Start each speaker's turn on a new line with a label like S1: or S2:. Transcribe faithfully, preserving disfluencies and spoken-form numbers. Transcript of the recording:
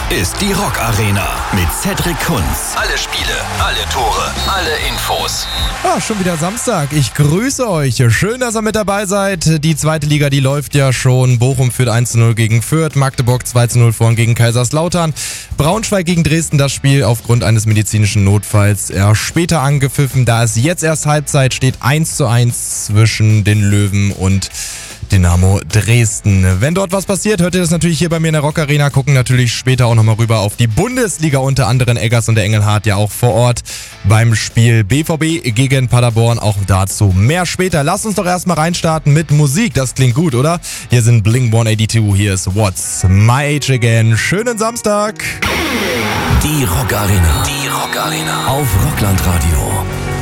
S1: ist die Rock Arena mit Cedric Kunz. Alle Spiele, alle Tore, alle Infos.
S2: Ah, schon wieder Samstag. Ich grüße euch. Schön, dass ihr mit dabei seid. Die zweite Liga, die läuft ja schon. Bochum führt eins zu null gegen Fürth, Magdeburg zwei zu null vorn gegen Kaiserslautern. Braunschweig gegen Dresden, das Spiel aufgrund eines medizinischen Notfalls eher später angepfiffen. Da es jetzt erst Halbzeit steht, eins zu eins zwischen den Löwen und Dynamo Dresden. Wenn dort was passiert, hört ihr das natürlich hier bei mir in der Rock Arena. Gucken natürlich später auch nochmal rüber auf die Bundesliga, unter anderem Eggers und der Engelhardt ja auch vor Ort beim Spiel B V B gegen Paderborn. Auch dazu mehr später. Lasst uns doch erstmal reinstarten mit Musik. Das klingt gut, oder? Hier sind Blink one eighty-two. Hier ist What's My Age Again. Schönen Samstag.
S1: Die Rock Arena. Die Rock Arena. Auf Rockland Radio.